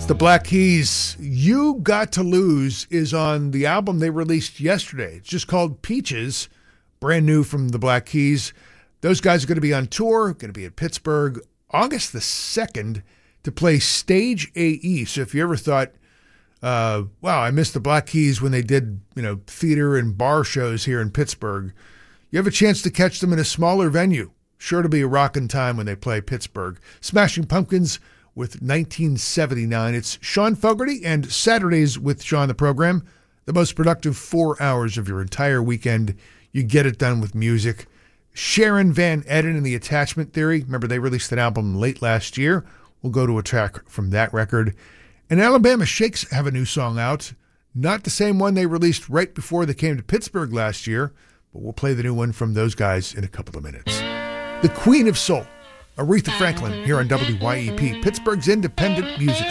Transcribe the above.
It's the Black Keys. You Got to Lose is on the album they released yesterday. It's just called Peaches, brand new from the Black Keys. Those guys are going to be on tour, going to be at Pittsburgh August the 2nd to play Stage AE. So if you ever thought, wow, I missed the Black Keys when they did, theater and bar shows here in Pittsburgh, you have a chance to catch them in a smaller venue. Sure to be a rockin' time when they play Pittsburgh. Smashing Pumpkins with 1979. It's Sean Fogarty and Saturdays with Sean, the program. The most productive 4 hours of your entire weekend. You get it done with music. Sharon Van Etten and the Attachment Theory. Remember, they released that album late last year. We'll go to a track from that record. And Alabama Shakes have a new song out. Not the same one they released right before they came to Pittsburgh last year, but we'll play the new one from those guys in a couple of minutes. The Queen of Soul, Aretha Franklin, here on WYEP, Pittsburgh's independent music